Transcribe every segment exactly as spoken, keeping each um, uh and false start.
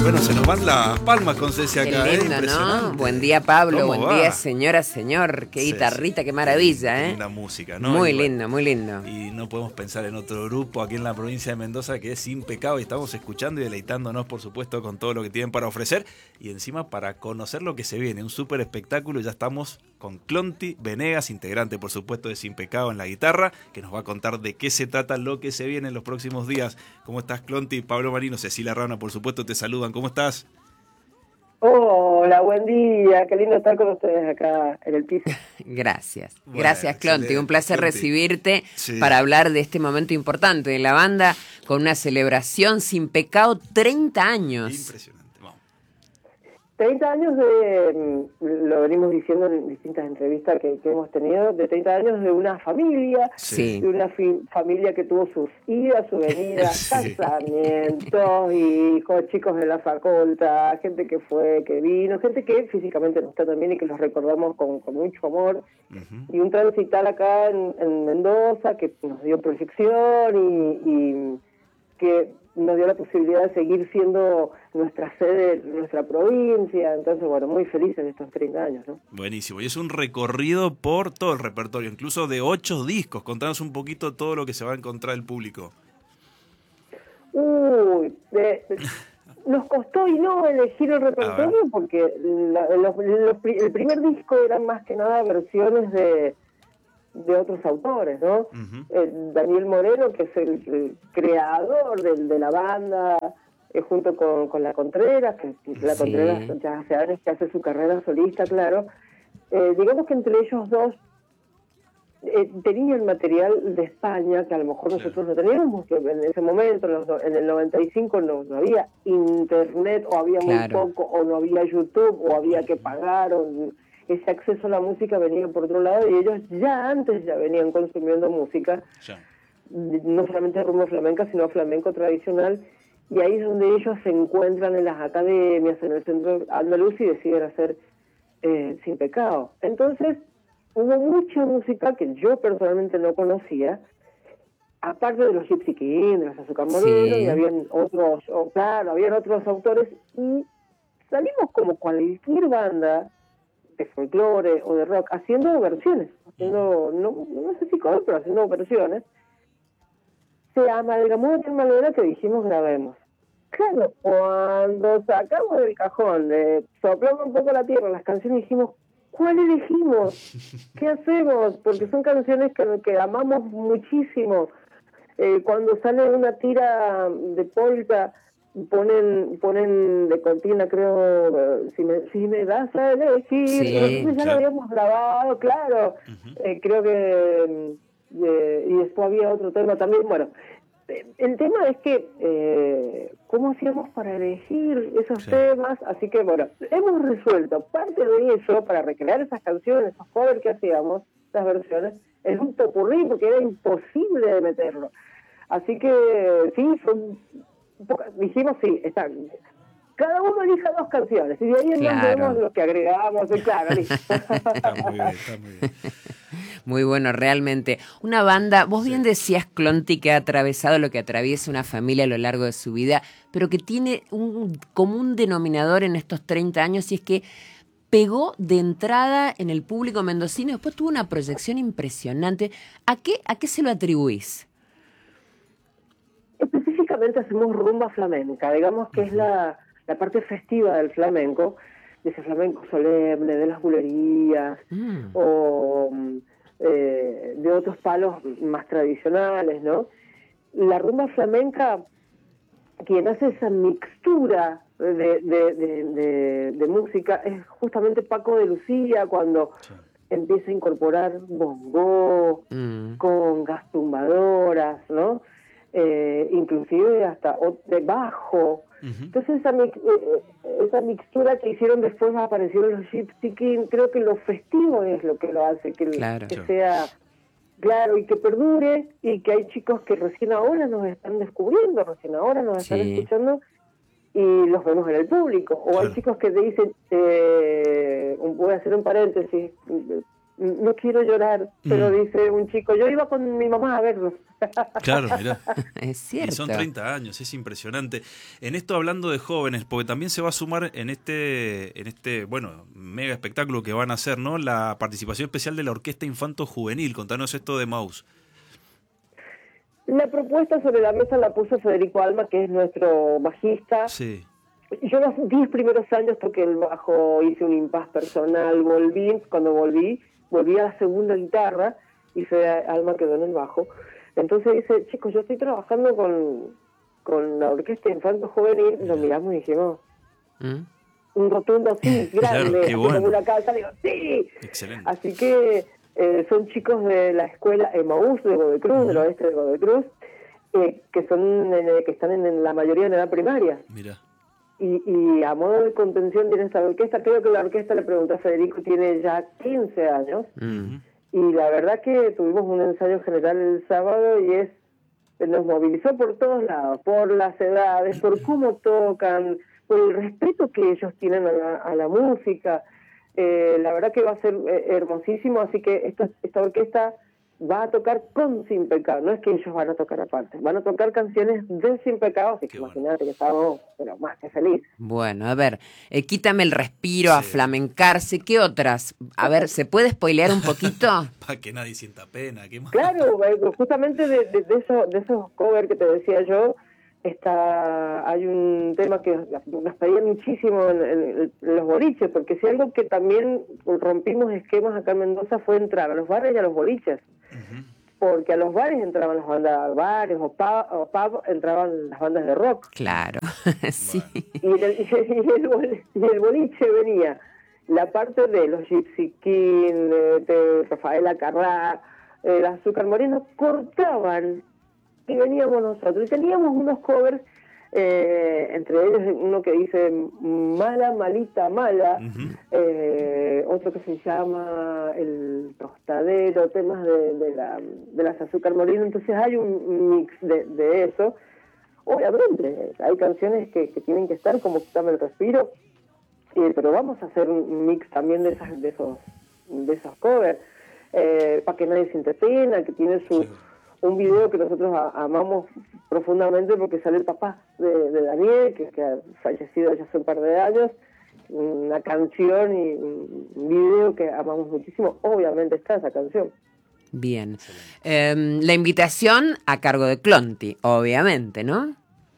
Bueno, se nos van las palmas con Ceci acá. Qué lindo, ¿eh? ¿no? Buen día, Pablo. Buen va? día, señora, señor. Qué Ceci, guitarrita, qué maravilla, qué ¿eh? linda música, ¿no? Muy Y bueno, lindo, muy lindo. Y no podemos pensar en otro grupo aquí en la provincia de Mendoza que es Sin Pecado, y estamos escuchando y deleitándonos, por supuesto, con todo lo que tienen para ofrecer y encima para conocer lo que se viene, un súper espectáculo. Ya estamos con Clonty Venegas, integrante, por supuesto, de Sin Pecado en la guitarra, que nos va a contar de qué se trata lo que se viene en los próximos días. ¿Cómo estás, Clonty? Pablo Marino, Cecilia Rana, por supuesto, te saludan. ¿Cómo estás? Hola, buen día, qué lindo estar con ustedes acá en el piso. Gracias, bueno, gracias, Clonty. Un placer Clonty. recibirte Sí. para hablar de este momento importante de la banda con una celebración Sin Pecado, treinta años. Impresionante, vamos. treinta años de, lo venimos diciendo en distintas entrevistas que, que hemos tenido, de treinta años de una familia, Sí. de una fi- familia que tuvo sus idas, sus venidas, Sí. casamientos, hijos, chicos de la facultad, gente que fue, que vino, gente que físicamente no está también y que los recordamos con, con mucho amor. Uh-huh. Y un transitar acá en, en Mendoza que nos dio proyección y, y que nos dio la posibilidad de seguir siendo nuestra sede, nuestra provincia. Entonces, bueno, muy felices de estos treinta años, ¿no? Buenísimo, y es un recorrido por todo el repertorio, incluso de ocho discos. Contanos un poquito todo lo que se va a encontrar el público. Uy, de, de, nos costó y no elegir el repertorio porque la, los, los, el primer disco eran más que nada versiones de de otros autores, ¿no? Uh-huh. Eh, Daniel Moreno, que es el, el creador de, de la banda, eh, junto con, con La Contreras, que La Sí. Contreras ya hace años que hace su carrera solista, claro. Eh, digamos que entre ellos dos eh, tenían material de España que a lo mejor Claro. nosotros no teníamos, que en ese momento, en, los, en el noventa y cinco, no, no había internet, o había Claro. muy poco, o no había YouTube, o había que pagar, o ese acceso a la música venía por otro lado, y ellos ya antes ya venían consumiendo música, Ya. no solamente rumbo flamenca, sino flamenco tradicional, y ahí es donde ellos se encuentran en las academias, en el centro andaluz, y deciden hacer eh, Sin Pecado. Entonces, hubo mucha música que yo personalmente no conocía, aparte de los Gypsy Kings, de los Azúcar Moreno, Sí. y habían otros, oh, claro, habían otros autores, y salimos como cualquier banda de folclore o de rock, haciendo versiones, haciendo, no, no sé si cover, pero haciendo versiones. Se amalgamó de tal manera que dijimos grabemos. Claro, cuando sacamos del cajón, de soplamos un poco la tierra, las canciones, dijimos, ¿cuál elegimos? ¿Qué hacemos? Porque son canciones que, que amamos muchísimo. Eh, cuando sale una tira de polka, ponen ponen de cortina, creo, eh, si me, si me das a elegir, Sí, y nosotros ya claro. lo habíamos grabado, claro. Uh-huh. Eh, creo que eh, y después había otro tema también. Bueno, eh, el tema es que eh, ¿cómo hacíamos para elegir esos Sí. temas? Así que bueno, hemos resuelto parte de eso para recrear esas canciones, esos covers que hacíamos, esas versiones, en un popurrí, porque era imposible de meterlo. Así que sí, son pocas, dijimos sí, está, cada uno elija dos canciones y de ahí en Claro. más vemos lo que agregamos, y claro, listo. Está muy bien, está muy bien. Muy bueno, realmente. Una banda, vos bien decías, Clonty, que ha atravesado lo que atraviesa una familia a lo largo de su vida, pero que tiene un común denominador en estos treinta años, y es que pegó de entrada en el público mendocino y después tuvo una proyección impresionante. ¿A qué, a qué se lo atribuís? Específicamente hacemos rumba flamenca, digamos que es la, la parte festiva del flamenco, de ese flamenco solemne, de las bulerías, Mm. o eh, de otros palos más tradicionales, ¿no? La rumba flamenca, quien hace esa mixtura de, de, de, de, de música es justamente Paco de Lucía, cuando Sí. empieza a incorporar bongo, Mm. congas tumbadoras, ¿no? Eh, inclusive hasta o- de bajo. Uh-huh. Entonces esa, mi- eh, esa mixtura que hicieron después aparecieron los Gypsy Kings, creo que lo festivo es lo que lo hace, que, Claro. que sea claro y que perdure, y que hay chicos que recién ahora nos están descubriendo, recién ahora nos están Sí. escuchando y los vemos en el público. O Claro. hay chicos que te dicen, eh, voy a hacer un paréntesis, no quiero llorar, pero Mm. dice un chico, yo iba con mi mamá a verlos. Claro, mirá. Es cierto. Y son treinta años, es impresionante. En esto hablando de jóvenes, porque también se va a sumar en este, en este, bueno, mega espectáculo que van a hacer, ¿no? La participación especial de la Orquesta Infanto Juvenil. Contanos esto de Emaús. La propuesta sobre la mesa la puso Federico Alma, que es nuestro bajista. Sí. Yo los diez primeros años toqué el bajo, hice un impas personal, volví, cuando volví, volví a la segunda guitarra y Fede Alma quedó en el bajo. Entonces dice, chicos, yo estoy trabajando con, con la Orquesta Infanto Juvenil, y lo miramos y dijimos, ¿Mm? un rotundo sí, grande, Claro, qué bueno. como una casa, digo, sí. Excelente. Así que eh, son chicos de la escuela Emaús de Godoy Cruz, Ujú. del oeste de Godoy Cruz, eh, que son eh, que están en, en la mayoría en edad primaria. Mira. Y, y a modo de contención tiene esta orquesta, creo que la orquesta, le pregunté a Federico, tiene ya quince años, Mm. y la verdad que tuvimos un ensayo general el sábado y es nos movilizó por todos lados, por las edades, por cómo tocan, por el respeto que ellos tienen a la, a la música. Eh, la verdad que va a ser eh, hermosísimo, así que esta, esta orquesta va a tocar con Sin Pecado, no es que ellos van a tocar aparte, van a tocar canciones de Sin Pecado, así que Qué bueno. imagínate que estamos pero más que felices. Bueno, a ver, eh, quítame el respiro, a Sí. flamencarse. ¿Qué otras? A ver, ¿se puede spoilear un poquito? Para que nadie sienta pena. ¿Qué más? Claro, eh, justamente de, de, de, eso, de esos covers que te decía yo, está, hay un tema que nos pedía muchísimo en, en- en los boliches, porque si algo que también rompimos esquemas acá en Mendoza fue entrar a los bares y a los boliches, Ujú. porque a los bares entraban las bandas bares o pub, o pub entraban las bandas de rock, Claro, sí. y en el, y el, bol- y el boliche venía la parte de los Gypsy King, eh, de Rafaela Carrá, eh, el Azúcar Moreno, cortaban y veníamos nosotros. Y teníamos unos covers, eh, entre ellos uno que dice Mala, Malita, Mala, Ujú. eh, otro que se llama El Tostadero, temas de, de, la, de las Azúcar Moreno. Entonces hay un mix de, de eso. Obviamente, hay canciones que, que tienen que estar, como Quítame el Respiro, eh, pero vamos a hacer un mix también de esas de esos de esos covers, eh, para que nadie siente pena, que tiene su Sí. un video que nosotros a- amamos profundamente porque sale el papá de, de Daniel, que, que ha fallecido ya hace un par de años, una canción y un video que amamos muchísimo, obviamente está esa canción. Bien. Eh, la invitación a cargo de Clonti, obviamente, ¿no?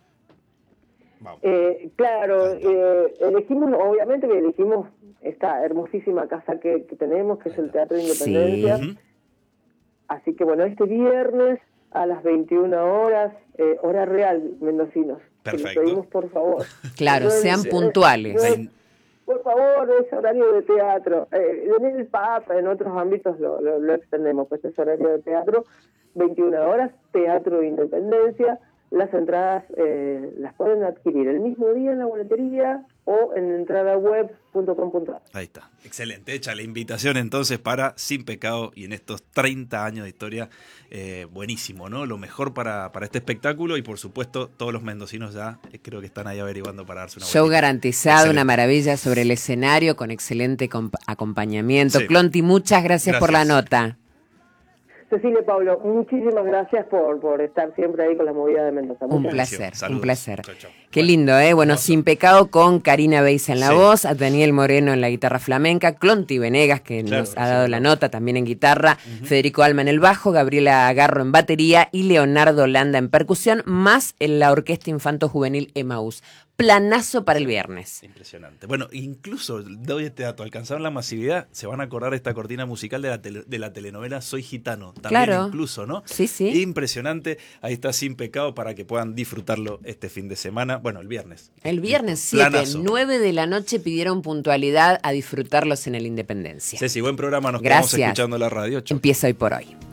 Vamos. Eh, claro, Ahí está. eh, elegimos, obviamente que elegimos esta hermosísima casa que, que tenemos, que es el Teatro de Sí. Independencia. Ujú. Así que bueno, este viernes a las veintiuna horas, eh, hora real, mendocinos. Que les Perfecto. pedimos por favor. Claro, No, sean eh, puntuales. no, Ahí- por favor, ese horario de teatro. Eh, en el P A P, en otros ámbitos lo, lo, lo extendemos, pues ese horario de teatro, veintiuna horas, Teatro de Independencia. Las entradas eh, las pueden adquirir el mismo día en la boletería o en entradaweb punto com punto a r. Ahí está. Excelente. Hecha la invitación entonces para Sin Pecado y en estos treinta años de historia. Eh, buenísimo, ¿no? Lo mejor para, para este espectáculo y por supuesto todos los mendocinos ya eh, creo que están ahí averiguando para darse una Show vueltita. garantizado, Excelente. una maravilla sobre el escenario con excelente comp- acompañamiento. Sí. Clonti, muchas gracias, por la Gracias. nota. Cecilia, Pablo, muchísimas gracias por, por estar siempre ahí con la movida de Mendoza. Un Muchas gracias. placer, Saludos. un placer. Chau, chau. Qué Bueno, lindo, ¿eh? Bueno, hermoso. Sin Pecado con Karina Beis en la Sí. voz, a Daniel Moreno en la guitarra flamenca, Clonti Venegas, que Claro, nos ha sí, dado la claro. nota también en guitarra, Federico Alma en el bajo, Gabriela Agarro en batería y Leonardo Landa en percusión, más en la Orquesta Infanto Juvenil Emaús. Planazo para el viernes. Impresionante. Bueno, incluso doy este dato, alcanzaron la masividad, se van a acordar esta cortina musical de la, tele- de la telenovela Soy Gitano. También Claro. incluso, ¿no? Sí, sí. Impresionante. Ahí está Sin Pecado para que puedan disfrutarlo este fin de semana. Bueno, el viernes. El viernes siete, Planazo. nueve de la noche pidieron puntualidad a disfrutarlos en el Independencia. Ceci, buen programa. Nos quedamos Gracias. escuchando la radio. Chau. Empieza hoy por hoy.